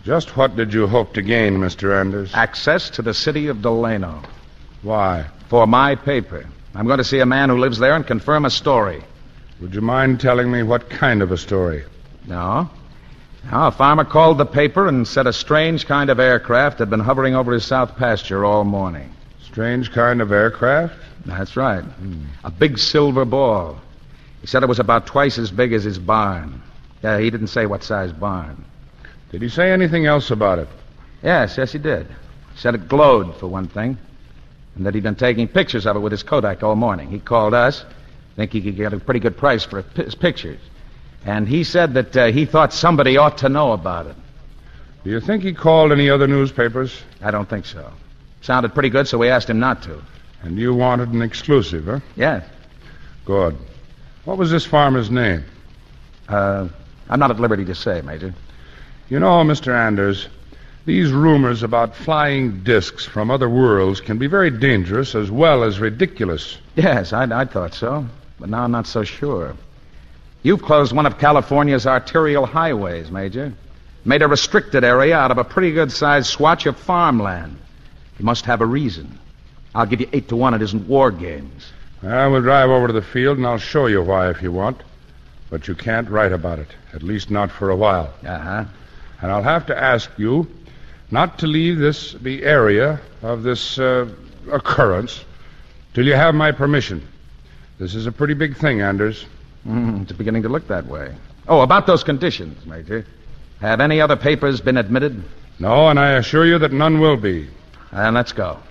Just what did you hope to gain, Mr. Anders? Access to the city of Delano. Why? For my paper. I'm going to see a man who lives there and confirm a story. Would you mind telling me what kind of a story? No. A farmer called the paper and said a strange kind of aircraft had been hovering over his south pasture all morning. Strange kind of aircraft? That's right. A big silver ball. He said it was about twice as big as his barn. Yeah, he didn't say what size barn. Did he say anything else about it? Yes, he did. He said it glowed, for one thing, and that he'd been taking pictures of it with his Kodak all morning. He called us, think he could get a pretty good price for his pictures. And he said that he thought somebody ought to know about it. Do you think he called any other newspapers? I don't think so. Sounded pretty good, so we asked him not to. And you wanted an exclusive, huh? Yes. Good. What was this farmer's name? I'm not at liberty to say, Major. You know, Mr. Anders, these rumors about flying discs from other worlds can be very dangerous as well as ridiculous. Yes, I thought so. But now I'm not so sure. You've closed one of California's arterial highways, Major. Made a restricted area out of a pretty good-sized swatch of farmland. You must have a reason. I'll give you 8-1 it isn't war games. We'll drive over to the field and I'll show you why if you want. But you can't write about it, at least not for a while. Uh-huh. And I'll have to ask you not to leave the area of this occurrence till you have my permission. This is a pretty big thing, Anders. It's beginning to look that way. Oh, about those conditions, Major. Have any other papers been admitted? No, and I assure you that none will be. And let's go.